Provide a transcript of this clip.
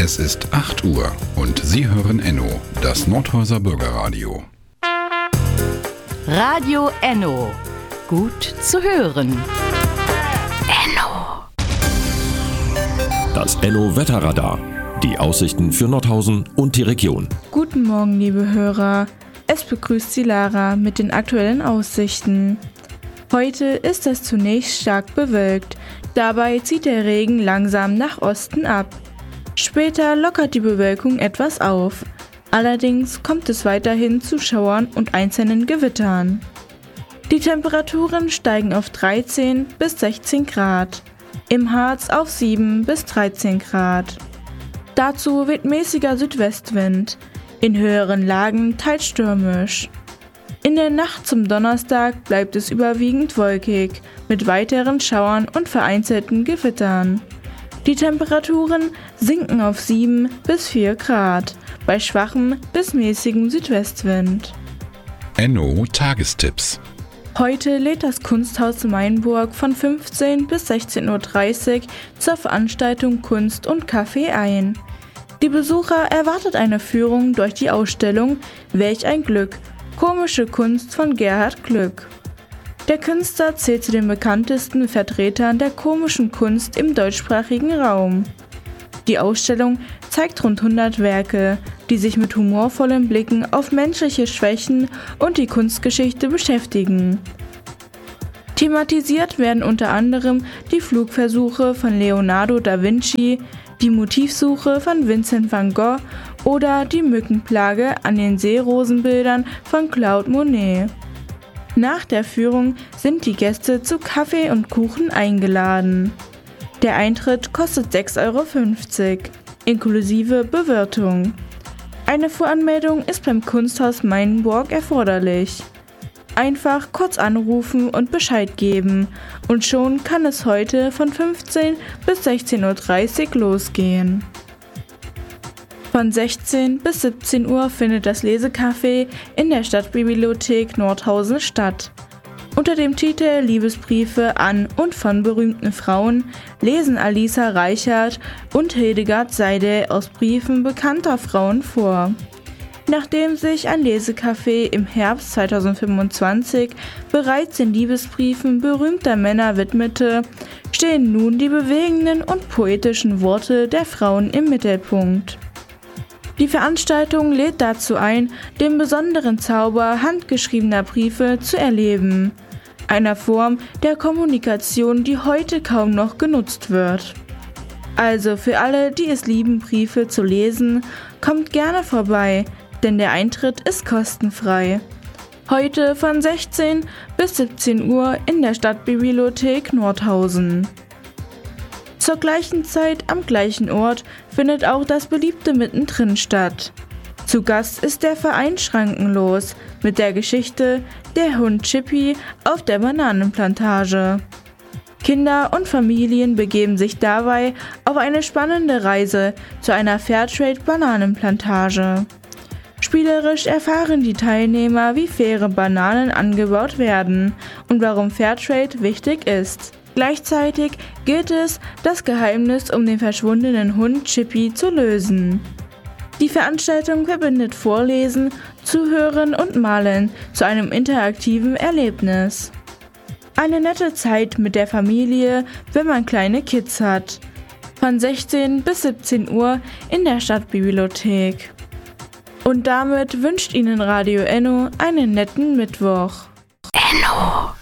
Es ist 8 Uhr und Sie hören Enno, das Nordhäuser Bürgerradio. Radio Enno. Gut zu hören. Enno. Das Enno-Wetterradar. Die Aussichten für Nordhausen und die Region. Guten Morgen, liebe Hörer. Es begrüßt Sie Lara mit den aktuellen Aussichten. Heute ist es zunächst stark bewölkt. Dabei zieht der Regen langsam nach Osten ab. Später lockert die Bewölkung etwas auf. Allerdings kommt es weiterhin zu Schauern und einzelnen Gewittern. Die Temperaturen steigen auf 13 bis 16 Grad. Im Harz auf 7 bis 13 Grad. Dazu weht mäßiger Südwestwind. In höheren Lagen teils stürmisch. In der Nacht zum Donnerstag bleibt es überwiegend wolkig, mit weiteren Schauern und vereinzelten Gewittern. Die Temperaturen sinken auf 7 bis 4 Grad, bei schwachem bis mäßigem Südwestwind. Enno Tagestipps. Heute lädt das Kunsthaus Mainburg von 15 bis 16:30 Uhr zur Veranstaltung Kunst und Kaffee ein. Die Besucher erwartet eine Führung durch die Ausstellung Welch ein Glück – Komische Kunst von Gerhard Glück. Der Künstler zählt zu den bekanntesten Vertretern der komischen Kunst im deutschsprachigen Raum. Die Ausstellung zeigt rund 100 Werke, die sich mit humorvollen Blicken auf menschliche Schwächen und die Kunstgeschichte beschäftigen. Thematisiert werden unter anderem die Flugversuche von Leonardo da Vinci, die Motivsuche von Vincent van Gogh oder die Mückenplage an den Seerosenbildern von Claude Monet. Nach der Führung sind die Gäste zu Kaffee und Kuchen eingeladen. Der Eintritt kostet 6,50 €, inklusive Bewirtung. Eine Voranmeldung ist beim Kunsthaus Mainburg erforderlich. Einfach kurz anrufen und Bescheid geben und schon kann es heute von 15 bis 16:30 Uhr losgehen. Von 16 bis 17 Uhr findet das Lesecafé in der Stadtbibliothek Nordhausen statt. Unter dem Titel Liebesbriefe an und von berühmten Frauen lesen Alisa Reichert und Hildegard Seidel aus Briefen bekannter Frauen vor. Nachdem sich ein Lesecafé im Herbst 2025 bereits den Liebesbriefen berühmter Männer widmete, stehen nun die bewegenden und poetischen Worte der Frauen im Mittelpunkt. Die Veranstaltung lädt dazu ein, den besonderen Zauber handgeschriebener Briefe zu erleben, einer Form der Kommunikation, die heute kaum noch genutzt wird. Also für alle, die es lieben, Briefe zu lesen, kommt gerne vorbei, denn der Eintritt ist kostenfrei. Heute von 16 bis 17 Uhr in der Stadtbibliothek Nordhausen. Zur gleichen Zeit am gleichen Ort findet auch das beliebte Mittendrin statt. Zu Gast ist der Verein Schrankenlos mit der Geschichte Der Hund Chippy auf der Bananenplantage. Kinder und Familien begeben sich dabei auf eine spannende Reise zu einer Fairtrade-Bananenplantage. Spielerisch erfahren die Teilnehmer, wie faire Bananen angebaut werden und warum Fairtrade wichtig ist. Gleichzeitig gilt es, das Geheimnis um den verschwundenen Hund Chippy zu lösen. Die Veranstaltung verbindet Vorlesen, Zuhören und Malen zu einem interaktiven Erlebnis. Eine nette Zeit mit der Familie, wenn man kleine Kids hat. Von 16 bis 17 Uhr in der Stadtbibliothek. Und damit wünscht Ihnen Radio Enno einen netten Mittwoch. Enno.